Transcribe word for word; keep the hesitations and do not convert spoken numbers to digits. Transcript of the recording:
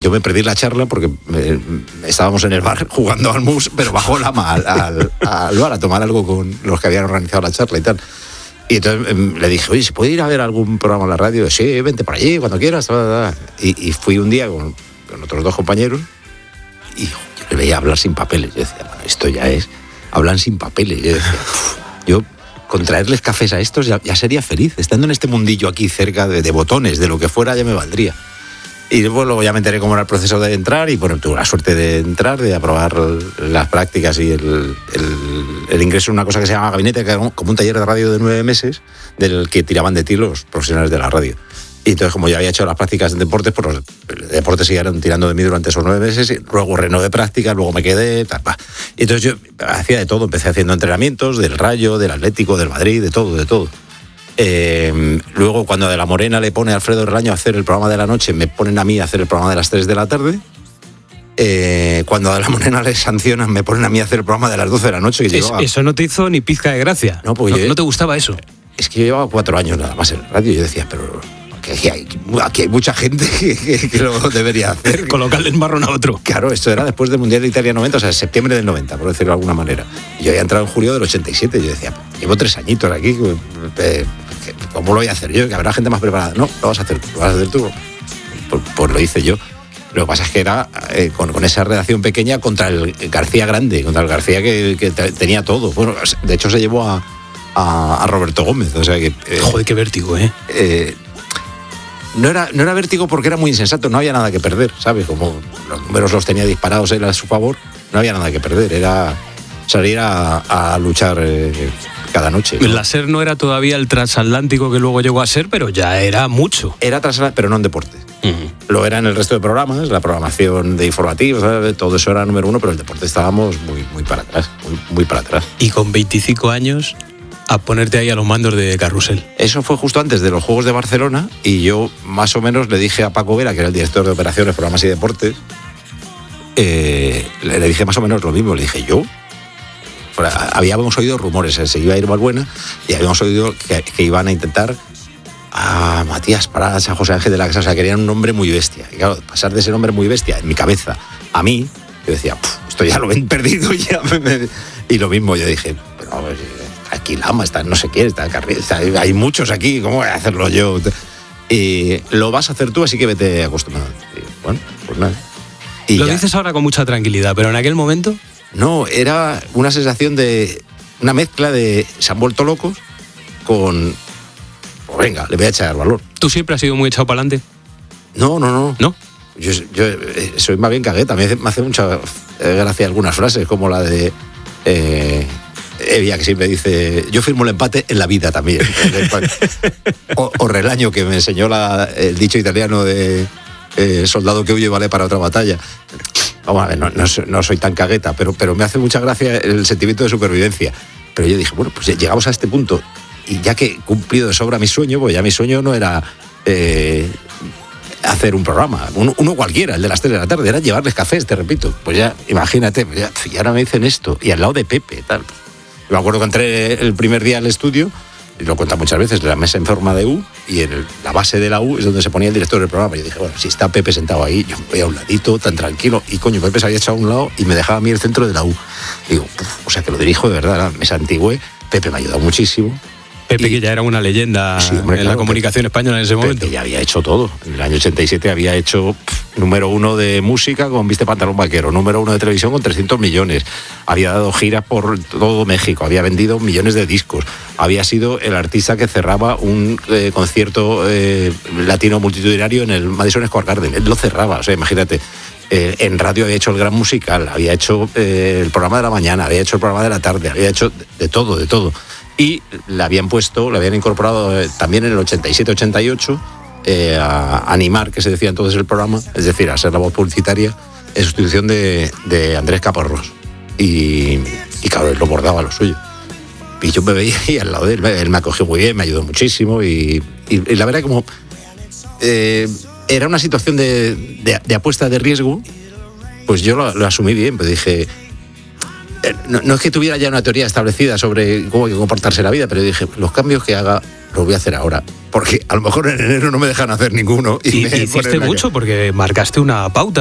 Yo me perdí la charla porque eh, estábamos en el bar jugando al mus, pero bajo la ma al, al, al bar a tomar algo con los que habían organizado la charla y tal. Y entonces eh, le dije, oye, ¿se puede ir a ver algún programa en la radio? Sí, vente por allí, cuando quieras. Y, y fui un día con, con otros dos compañeros y yo le veía hablar sin papeles. Yo decía, bueno, esto ya es, hablan sin papeles. Yo decía, yo con traerles cafés a estos ya, ya sería feliz. Estando en este mundillo aquí cerca de, de botones, de lo que fuera, ya me valdría. Y pues, luego ya me enteré cómo era el proceso de entrar y bueno, tuve la suerte de entrar, de aprobar las prácticas y el, el, el ingreso en una cosa que se llama gabinete, que era como un taller de radio de nueve meses del que tiraban de ti los profesionales de la radio. Y entonces, como ya había hecho las prácticas en deportes, pues los deportes siguieron tirando de mí durante esos nueve meses, y luego renové prácticas, luego me quedé, tal, pa. Y entonces yo hacía de todo, empecé haciendo entrenamientos del Rayo, del Atlético, del Madrid, de todo, de todo. Eh, luego cuando de la Morena le pone a Alfredo Relaño a hacer el programa de la noche, me ponen a mí a hacer el programa de las tres de la tarde. Eh, cuando a de la Morena le sancionan, me ponen a mí a hacer el programa de las doce de la noche. Y es, llevaba... Eso no te hizo ni pizca de gracia. No, porque no, yo... no te gustaba eso. Es que yo llevaba cuatro años nada más en la radio y yo decía, pero aquí hay, aquí hay mucha gente que, que, que lo debería hacer. Colocarle en marrón a otro. Claro, esto era después del Mundial de Italia noventa, o sea, septiembre del noventa, por decirlo de alguna manera. Y yo había entrado en julio del ochenta y siete y yo decía, llevo tres añitos aquí, ¿cómo lo voy a hacer yo? Que habrá gente más preparada. No, lo vas a hacer tú, lo vas a hacer tú. Pues, pues lo hice yo. Lo que pasa es que era eh, con, con esa redacción pequeña contra el García grande, contra el García que, que tenía todo. Bueno, de hecho se llevó a, a, a Roberto Gómez, o sea que... Eh, Joder, qué vértigo, ¿eh? eh No era, no era vértigo porque era muy insensato, no había nada que perder, ¿sabes? Como los números los tenía disparados él a su favor, no había nada que perder, era salir a, a luchar eh, cada noche, ¿no? La SER no era todavía el transatlántico que luego llegó a ser, pero ya era mucho. Era transatlántico, pero no en deporte. Uh-huh. Lo era en el resto de programas, la programación de informativos, ¿sabes? Todo eso era número uno, pero el deporte estábamos muy, muy para atrás, muy, muy para atrás. Y con veinticinco años... a ponerte ahí a los mandos de Carrusel. Eso fue justo antes de los Juegos de Barcelona y yo más o menos le dije a Paco Vera, que era el director de operaciones, programas y deportes, eh, le, le dije más o menos lo mismo, le dije yo. Habíamos oído rumores, se iba a ir Valbuena y habíamos oído que, que iban a intentar a Matías Prats, a José Ángel de la Casa, o sea, querían un nombre muy bestia. Y claro, pasar de ese nombre muy bestia en mi cabeza a mí, yo decía, esto ya lo ven perdido ya. Me, me... Y lo mismo, yo dije, pero a ver, aquí Lama, está no sé quién, está Carril, está, hay muchos aquí, ¿cómo voy a hacerlo yo? Y lo vas a hacer tú, así que vete acostumbrado. Y bueno, pues nada. Y lo ya. Dices ahora con mucha tranquilidad, pero en aquel momento... No, era una sensación de... una mezcla de se han vuelto locos con... pues venga, le voy a echar valor. ¿Tú siempre has sido muy echado para adelante? No, no, no. ¿No? Yo, yo soy más bien cagueta. Me hace, me hace mucha gracia algunas frases, como la de... Eh, Evia, que siempre dice, yo firmo el empate en la vida también. o, o Relaño, que me enseñó la, el dicho italiano de eh, soldado que huye vale para otra batalla. Vamos a ver, no, no, no soy tan cagueta, pero, pero me hace mucha gracia el sentimiento de supervivencia. Pero yo dije, bueno, pues llegamos a este punto y ya que he cumplido de sobra mi sueño, pues ya mi sueño no era eh, hacer un programa, uno, uno cualquiera, el de las tres de la tarde, era llevarles cafés, te repito. Pues ya, imagínate, ya, y ahora me dicen esto, y al lado de Pepe, tal. Me acuerdo que entré el primer día al estudio, y lo cuenta muchas veces, la mesa en forma de U, y en el, la base de la U es donde se ponía el director del programa. Y yo dije, bueno, si está Pepe sentado ahí, yo voy a un ladito, tan tranquilo. Y coño, Pepe se había echado a un lado y me dejaba a mí el centro de la U. Y digo, uf, o sea, que lo dirijo de verdad, la mesa antigua. Pepe me ha ayudado muchísimo. Pepe, y, que ya era una leyenda sí, hombre, en claro, la comunicación Pepe, española en ese momento. Pepe ya había hecho todo. En el año ochenta y siete había hecho pff, número uno de música con Viste Pantalón Vaquero, número uno de televisión con trescientos millones. Había dado giras por todo México, había vendido millones de discos. Había sido el artista que cerraba un eh, concierto eh, latino multitudinario en el Madison Square Garden. Él lo cerraba, o sea, imagínate. Eh, en radio había hecho el Gran Musical, había hecho eh, el programa de la mañana, había hecho el programa de la tarde, había hecho de, de todo, de todo. Y le habían puesto, le habían incorporado eh, también en el ochenta y siete ochenta y ocho eh, a animar, que se decía entonces el programa, es decir, a ser la voz publicitaria, en sustitución de, de Andrés Caparrós. Y, y claro, él lo bordaba lo suyo. Y yo me veía ahí al lado de él, él me acogió muy bien, me ayudó muchísimo. Y, y, y la verdad, como eh, era una situación de, de, de apuesta de riesgo, pues yo lo, lo asumí bien, pues dije... No, no es que tuviera ya una teoría establecida sobre cómo hay que comportarse la vida, pero dije, los cambios que haga lo voy a hacer ahora. Porque a lo mejor en enero no me dejan hacer ninguno. Y, Y, me hiciste ponen la mucho que... porque marcaste una pauta.